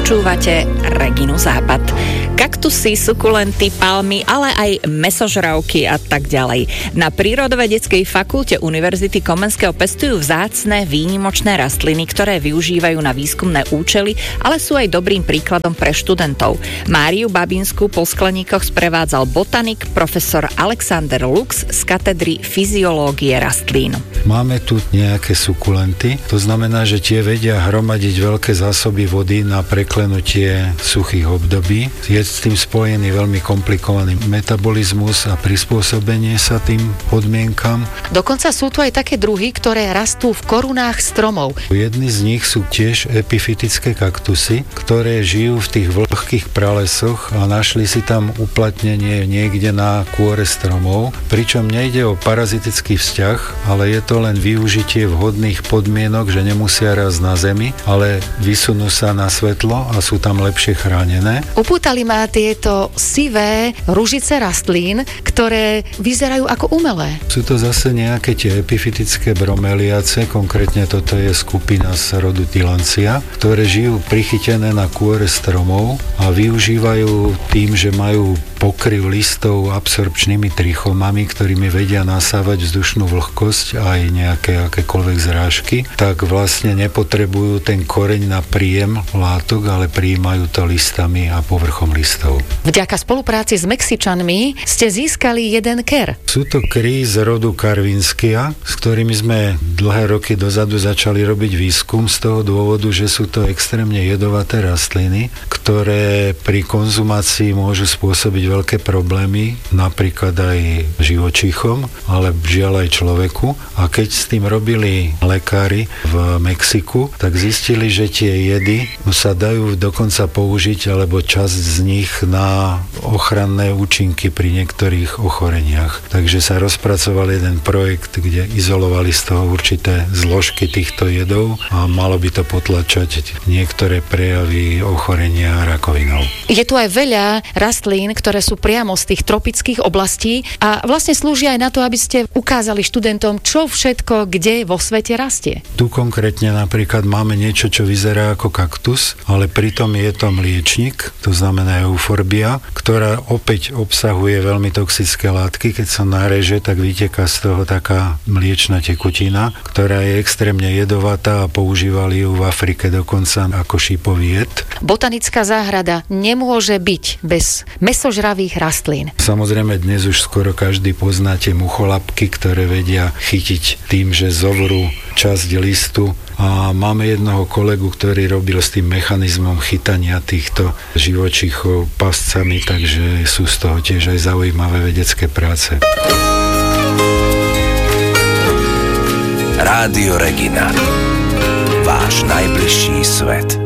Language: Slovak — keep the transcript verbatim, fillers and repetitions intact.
Počúvate Reginu Západ. Kaktusy, sukulenty, palmy, ale aj mäsožravky a tak ďalej. Na Prírodovedeckej fakulte Univerzity Komenského pestujú vzácne, výnimočné rastliny, ktoré využívajú na výskumné účely, ale sú aj dobrým príkladom pre študentov. Máriu Babinskú po skleníkoch sprevádzal botanik profesor Alexander Lux z katedry fyziológie rastlín. Máme tu nejaké sukulenty, to znamená, že tie vedia hromadiť veľké zásoby vody na preklenutie suchých období. Je s tým spojený veľmi komplikovaný metabolizmus a prispôsobenie sa tým podmienkam. Dokonca sú tu aj také druhy, ktoré rastú v korunách stromov. Jedni z nich sú tiež epifitické kaktusy, ktoré žijú v tých vlhkých pralesoch a našli si tam uplatnenie niekde na kôre stromov, pričom nejde o parazitický vzťah, ale je to len využitie vhodných podmienok, že nemusia rásť na zemi, ale vysunú sa na svetlo a sú tam lepšie chránené. Upútali ma tieto sivé ružice rastlín, ktoré vyzerajú ako umelé. Sú to zase nejaké tie epifitické bromeliace, konkrétne toto je skupina z rodu Tillandsia, ktoré žijú prichytené na kôre stromov a využívajú tým, že majú pokryv listov absorpčnými trichomami, ktorými vedia nasávať vzdušnú vlhkosť aj nejaké akékoľvek zrážky, tak vlastne nepotrebujú ten koreň na príjem látok, ale prijímajú to listami a povrchom listov. Vďaka spolupráci s Mexičanmi ste získali jeden ker. Sú to kry z rodu Carvinskia, s ktorými sme dlhé roky dozadu začali robiť výskum z toho dôvodu, že sú to extrémne jedovaté rastliny, ktoré pri konzumácii môžu spôsobiť veľké problémy, napríklad aj živočíchom, ale žiaľ aj človeku. A keď s tým robili lekári v Mexiku, tak zistili, že tie jedy sa dajú dokonca použiť, alebo časť z nich na ochranné účinky pri niektorých ochoreniach. Takže sa rozpracoval jeden projekt, kde izolovali z toho určité zložky týchto jedov a malo by to potlačať niektoré prejavy ochorenia rakovinou. Je tu aj veľa rastlín, ktoré sú priamo z tých tropických oblastí a vlastne slúžia aj na to, aby ste ukázali študentom, čo všetko kde vo svete rastie. Tu konkrétne napríklad máme niečo, čo vyzerá ako kaktus, ale pritom je to mliečnik, to znamená euforbia, ktorá opäť obsahuje veľmi toxické látky. Keď sa nareže, tak vyteká z toho taká mliečna tekutina, ktorá je extrémne jedovatá a používali ju v Afrike dokonca ako šípový jed. Botanická záhrada nemôže byť bez mäsožravých rastlín. Samozrejme, dnes už skoro každý pozná tie mucholapky, ktoré vedia chytiť tým, že zovrú časť listu. A máme jednoho kolegu, ktorý robil s tým mechanizmom chytania týchto živočíchov pascami, takže sú z toho tiež aj zaujímavé vedecké práce. Rádio Regina. Váš najbližší svet.